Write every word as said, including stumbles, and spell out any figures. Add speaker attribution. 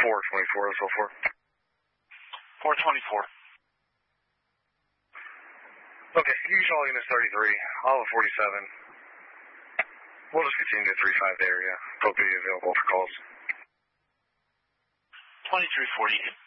Speaker 1: four twenty-four, S L four.
Speaker 2: four twenty-four.
Speaker 1: Okay, you can call units thirty-three. I'll have forty-seven. We'll just continue to three five area. Hope to be available for calls.
Speaker 2: twenty-three forty.